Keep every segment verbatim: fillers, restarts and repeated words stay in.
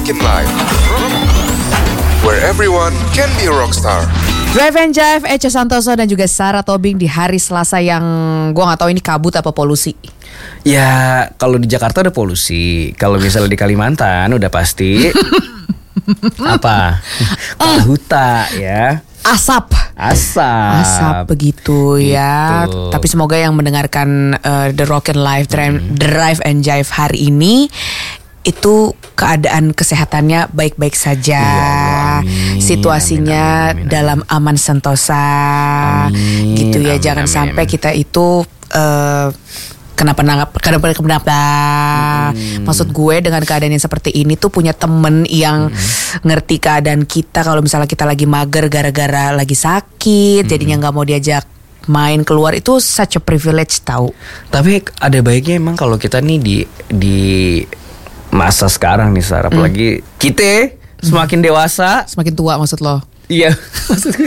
Rockin' Life, where everyone can be a rockstar. Drive and Jive, Echa Santoso dan juga Sarah Tobing di hari Selasa yang gue gak tahu ini kabut apa polusi. Ya kalau di Jakarta udah polusi. Kalau misalnya di Kalimantan udah pasti apa? Huta ya. Asap. Asap. Asap begitu gitu. ya. Tapi semoga yang mendengarkan uh, The Rockin' Life Drive, hmm. Drive and Jive hari ini itu keadaan kesehatannya baik-baik saja, ya, amin, situasinya amin, amin, amin, amin. dalam aman sentosa, amin, gitu ya. Amin, jangan amin, sampai amin. kita itu uh, kenapa-napa, kenapa-kenapa. Hmm. Maksud gue dengan keadaan yang seperti ini tuh punya temen yang hmm. ngerti keadaan kita. Kalau misalnya kita lagi mager gara-gara lagi sakit, hmm. jadinya nggak mau diajak main keluar, itu such a privilege tahu. Tapi ada baiknya emang kalau kita nih di di masa sekarang nih Sarah, apalagi hmm. kita semakin dewasa, semakin tua maksud lo? Iya. Maksud gue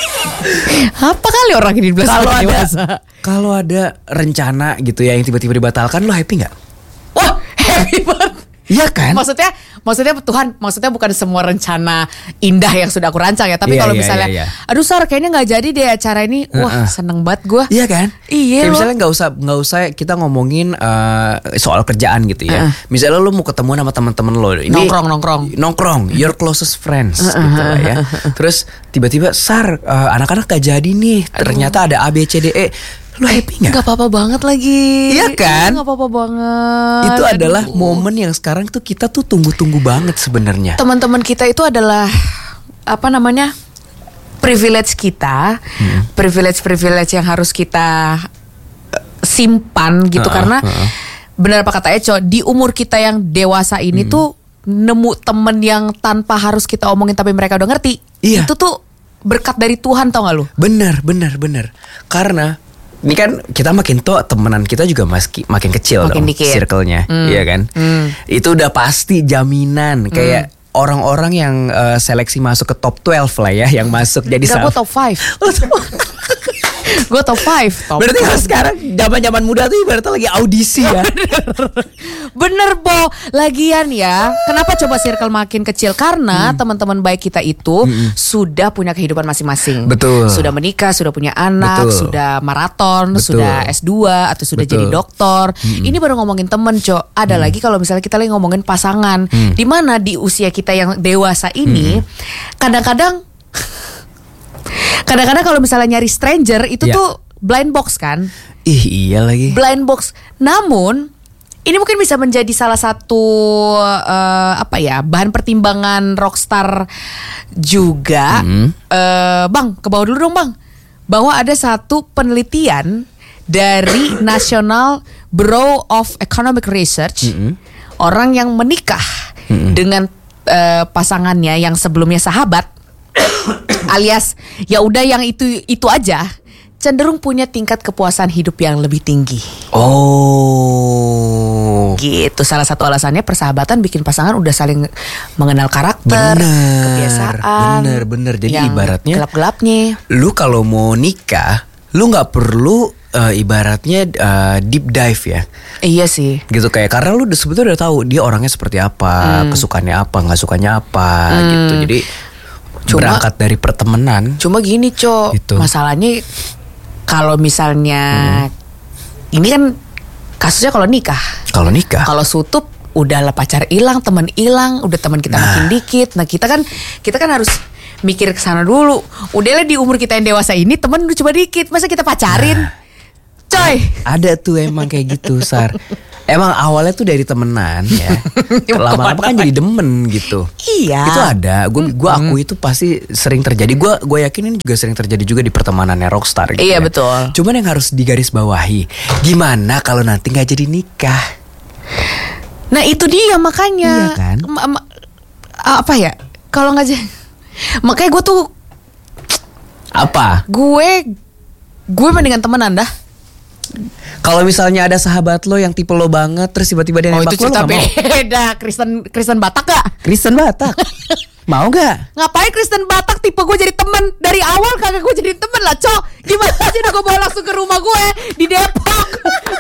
apa kali orang ini kalau ada dewasa? Kalau ada rencana gitu ya yang tiba-tiba dibatalkan, lo happy nggak? Wah, happy banget. Iya kan? Maksudnya, maksudnya Tuhan, maksudnya bukan semua rencana indah yang sudah aku rancang ya. Tapi yeah, kalau yeah, misalnya, yeah, yeah. aduh Sar, kayaknya nggak jadi deh acara ini. Wah, uh-uh. seneng banget gue. Iya kan? Iya. Kayak misalnya nggak usah nggak usah kita ngomongin uh, soal kerjaan gitu ya. Uh-uh. Misalnya lo mau ketemu sama teman-teman lo, ini nongkrong nongkrong nongkrong, your closest friends, uh-uh. gitu lah ya. Terus tiba-tiba Sar, uh, anak-anak gak jadi nih. Ternyata ada A B C D E. Lo happy gak? Gak apa-apa banget lagi. Iya kan? Gak apa-apa banget. Itu adalah Aduh. momen yang sekarang tuh kita tuh tunggu-tunggu banget sebenarnya. Teman-teman kita itu adalah apa namanya, privilege kita, hmm. privilege-privilege yang harus kita simpan gitu. uh-uh, Karena uh-uh. benar apa kata Eco, di umur kita yang dewasa ini hmm. tuh nemu temen yang tanpa harus kita omongin tapi mereka udah ngerti. Iya. Itu tuh berkat dari Tuhan, tau gak lu? Bener, bener, bener. Karena ini kan kita makin tua, temenan kita juga maski, makin kecil makin dong circle-nya, mm. iya kan? Mm. Itu udah pasti jaminan. Mm. Kayak orang-orang yang uh, seleksi masuk ke top dua belas lah ya, yang masuk jadi sama. Gue top lima. Gue top lima. Top Berarti kalau sekarang zaman-zaman muda tuh ibaratnya lagi audisi ya. Bener Bo. Lagian ya, kenapa coba circle makin kecil? Karena hmm. teman-teman baik kita itu hmm. sudah punya kehidupan masing-masing. Betul. Sudah menikah, sudah punya anak, Betul. sudah maraton, Betul. sudah S dua atau sudah Betul. jadi doktor. Hmm. Ini baru ngomongin temen, Cok. Ada hmm. lagi kalau misalnya kita lagi ngomongin pasangan, hmm. di mana di usia kita yang dewasa ini hmm. kadang-kadang Kadang-kadang kalau misalnya nyari stranger itu yeah. tuh blind box kan? Ih iya lagi. Blind box. Namun ini mungkin bisa menjadi salah satu uh, apa ya, bahan pertimbangan rockstar juga. Mm-hmm. Uh, bang, ke bawah dulu dong bang. Bahwa ada satu penelitian dari National Bureau of Economic Research, mm-hmm. orang yang menikah mm-hmm. dengan uh, pasangannya yang sebelumnya sahabat. Alias ya udah yang itu itu aja, cenderung punya tingkat kepuasan hidup yang lebih tinggi. Oh, gitu. Salah satu alasannya persahabatan bikin pasangan udah saling mengenal karakter, bener, kebiasaan. Bener bener. Jadi ibaratnya gelap-gelapnya. Lu kalau mau nikah, lu nggak perlu uh, ibaratnya uh, deep dive ya. Iya sih. Gitu kayak karena lu sebetulnya udah tahu dia orangnya seperti apa, hmm. kesukaannya apa, nggak sukanya apa, hmm. gitu. Jadi Cuma, berangkat dari pertemanan. Cuma gini Cok, gitu. Masalahnya kalau misalnya hmm. ini kan kasusnya kalau nikah. Kalau nikah. Kalau sutup udah lah, pacar hilang, teman hilang, udah teman kita nah. makin dikit. Nah kita kan kita kan harus mikir kesana dulu. Udahlah di umur kita yang dewasa ini teman udah cuma dikit, masa kita pacarin? Nah. Coy. Ada tuh emang kayak gitu Sar. Emang awalnya tuh dari temenan ya. Lama-lama kan jadi demen gitu. Iya. Itu ada. Gue gue akui itu pasti sering terjadi. Gue gue yakin ini juga sering terjadi juga di pertemanannya rockstar gitu. Iya ya. betul. Cuman yang harus digarisbawahi, gimana kalau nanti nggak jadi nikah? Nah itu dia makanya. Iya kan? Ma- ma- apa ya? Kalau nggak jadi, makanya gue tuh apa? Gue gue mendingan temenan dah. Kalau misalnya ada sahabat lo yang tipe lo banget, terus tiba-tiba dia oh, nembak lo, lo gak mau? Beda, Kristen Kristen Batak gak? Kristen Batak? Mau gak? Ngapain Kristen Batak tipe gue jadi temen? Dari awal kagak gue jadi temen lah, Cok. Gimana aja udah gue bawa langsung ke rumah gue di Depok.